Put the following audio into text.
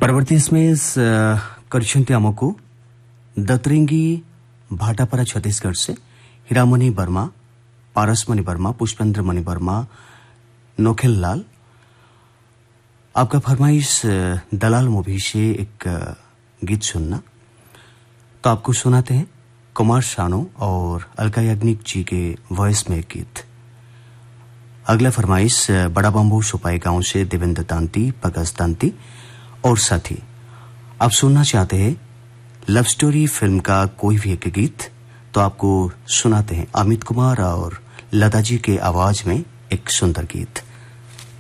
ପରବର୍ତ୍ତୀ ସ୍ମେସ୍ କରିଛନ୍ତି ଆମକୁ दतरिंगी भाटापारा छत्तीसगढ़ से हीरामणि वर्मा, पारसमणि वर्मा, पुष्पेंद्र मणि वर्मा, नोखेल लाल। आपका फरमाइश दलाल मूवी से एक गीत सुनना, तो आपको सुनाते हैं कुमार शानू और अलका याग्निक जी के वॉइस में एक गीत। अगला फरमाइश बड़ा बम्बू सुपाई गांव से देवेंद्र तांती, पकस तांती और साथी। आप सुनना चाहते हैं लव स्टोरी फिल्म का कोई भी एक गीत, तो आपको सुनाते हैं अमित कुमार और लता जी के आवाज में एक सुंदर गीत।